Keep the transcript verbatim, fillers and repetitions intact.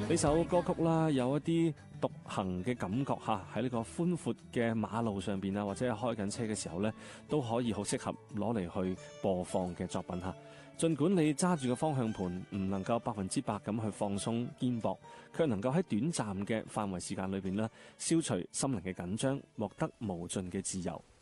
呢首歌曲啦，有一啲獨行嘅感覺嚇，喺呢個寬闊嘅馬路上邊啊，或者係開緊車嘅時候呢，都可以好適合攞嚟去播放嘅作品嚇。儘管你揸住個方向盤唔能夠百分之百咁去放鬆肩膊，卻能夠喺短暫嘅範圍時間裏邊呢，消除心靈嘅緊張，獲得無盡嘅自由。